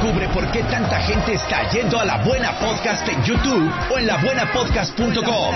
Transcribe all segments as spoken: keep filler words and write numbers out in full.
Descubre por qué tanta gente está yendo a La Buena Podcast en YouTube o en la buena podcast punto com.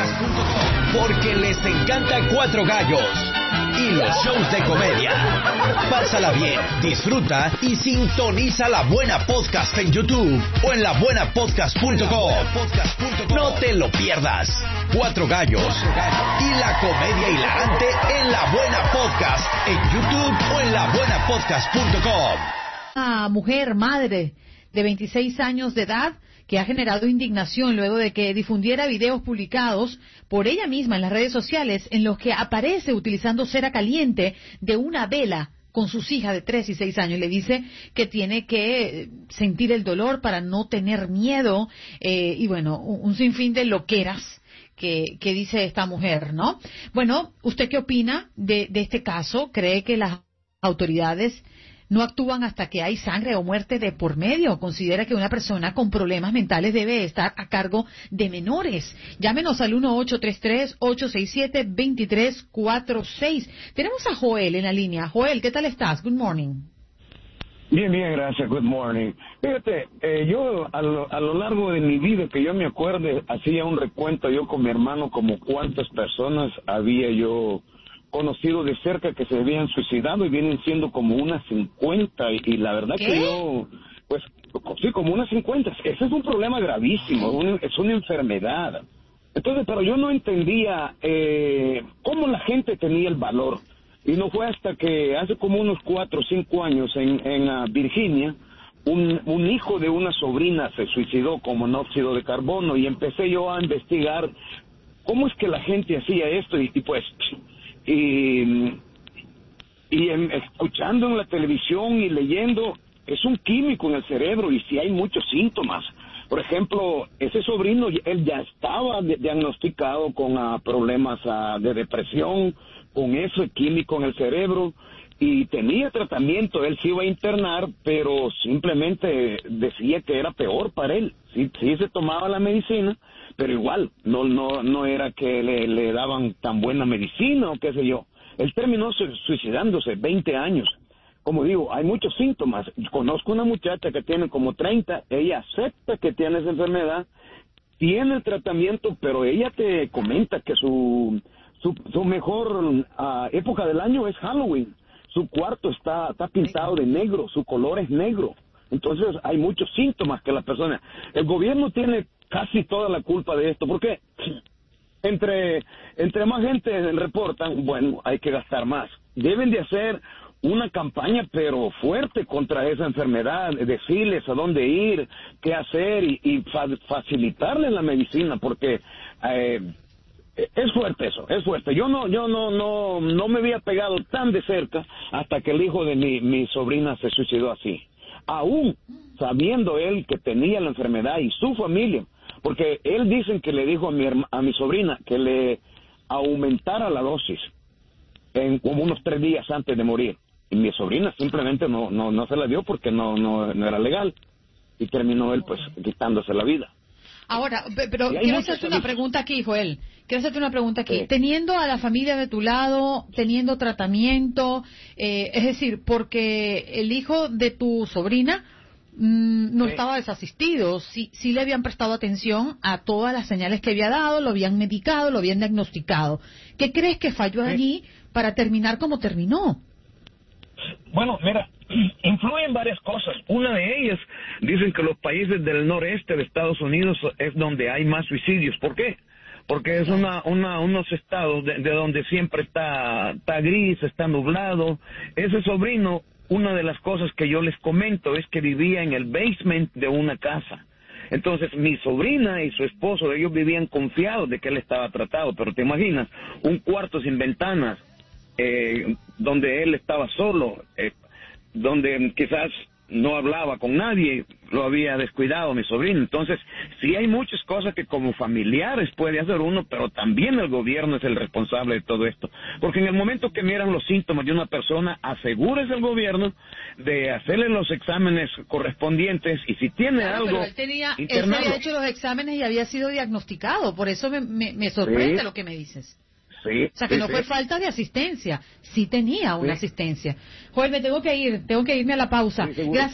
Porque les encanta Cuatro Gallos y los shows de comedia. Pásala bien, disfruta y sintoniza La Buena Podcast en YouTube o en la buena podcast punto com. No te lo pierdas. Cuatro Gallos y la comedia hilarante en La Buena Podcast en YouTube o en la buena podcast punto com. Una mujer, madre de veintiséis años de edad, que ha generado indignación luego de que difundiera videos publicados por ella misma en las redes sociales en los que aparece utilizando cera caliente de una vela con sus hijas de tres y seis años. Le dice que tiene que sentir el dolor para no tener miedo, eh, y bueno, un, un sinfín de loqueras que, que dice esta mujer, ¿no? Bueno, ¿usted qué opina de, de este caso? ¿Cree que las autoridades no actúan hasta que hay sangre o muerte de por medio? ¿Considera que una persona con problemas mentales debe estar a cargo de menores? Llámenos al uno ocho tres tres, ocho seis siete, dos tres cuatro seis. Tenemos a Joel en la línea. Joel, ¿qué tal estás? Good morning. Bien, bien, gracias. Good morning. Fíjate, eh, yo a lo, a lo largo de mi vida, que yo me acuerde, hacía un recuento yo con mi hermano como cuántas personas había yo conocido de cerca que se habían suicidado, y vienen siendo como unas cincuenta, y, y la verdad ¿Qué? que yo, pues, sí, como unas cincuenta. Ese es un problema gravísimo, un, es una enfermedad. Entonces, pero yo no entendía eh, cómo la gente tenía el valor, y no fue hasta que hace como unos cuatro o cinco años en, en uh, Virginia, un, un hijo de una sobrina se suicidó con monóxido de carbono, y empecé yo a investigar cómo es que la gente hacía esto, y, y pues... y, y en, escuchando en la televisión y leyendo, es un químico en el cerebro, y si hay muchos síntomas. Por ejemplo, ese sobrino, él ya estaba de, diagnosticado con uh, problemas uh, de depresión, con ese químico en el cerebro, y tenía tratamiento. Él se iba a internar, pero simplemente decía que era peor para él. Sí, sí se tomaba la medicina, pero igual, no no no era que le, le daban tan buena medicina o qué sé yo. Él terminó suicidándose, veinte años. Como digo, hay muchos síntomas. Conozco una muchacha que tiene como treinta, ella acepta que tiene esa enfermedad, tiene el tratamiento, pero ella te comenta que su su, su mejor uh, época del año es Halloween. Su cuarto está, está pintado de negro, su color es negro. Entonces hay muchos síntomas que la persona... El gobierno tiene casi toda la culpa de esto, porque entre, entre más gente reportan, bueno, hay que gastar más. Deben de hacer una campaña, pero fuerte, contra esa enfermedad, decirles a dónde ir, qué hacer, y, y fa facilitarles la medicina, porque... Eh, es fuerte eso, es fuerte. Yo no, yo no, no, no me había pegado tan de cerca hasta que el hijo de mi, mi sobrina se suicidó así. Aún sabiendo él que tenía la enfermedad y su familia, porque él dicen que le dijo a mi, a mi sobrina que le aumentara la dosis en como unos tres días antes de morir. Y mi sobrina simplemente no, no, no se la dio porque no, no, no era legal. Y terminó él pues quitándose la vida. Ahora, pero quiero hacerte una pregunta aquí, Joel. Quiero hacerte una pregunta aquí. Sí. Teniendo a la familia de tu lado, teniendo tratamiento, eh, es decir, porque el hijo de tu sobrina mmm, no sí. estaba desasistido, sí, sí le habían prestado atención a todas las señales que había dado, lo habían medicado, lo habían diagnosticado. ¿Qué crees que falló sí. allí para terminar como terminó? Bueno, mira, influyen varias cosas. Una de ellas, dicen que los países del noreste de Estados Unidos es donde hay más suicidios. ¿Por qué? Porque es una, una, unos estados de, de donde siempre está, está gris, está nublado. Ese sobrino, una de las cosas que yo les comento es que vivía en el basement de una casa. Entonces, mi sobrina y su esposo, ellos vivían confiados de que él estaba tratado, pero te imaginas, un cuarto sin ventanas, Eh, donde él estaba solo, eh, donde quizás no hablaba con nadie, lo había descuidado mi sobrino. Entonces, sí hay muchas cosas que como familiares puede hacer uno, pero también el gobierno es el responsable de todo esto. Porque en el momento que miran los síntomas de una persona, asegúrese el gobierno de hacerle los exámenes correspondientes, y si tiene claro, algo, pero él tenía, él se había hecho los exámenes y había sido diagnosticado. Por eso me, me, me sorprende sí. lo que me dices. Sí, o sea, que sí, no fue sí. falta de asistencia, sí tenía una sí. asistencia. Joel, me tengo que ir, tengo que irme a la pausa. Sí, Gracias.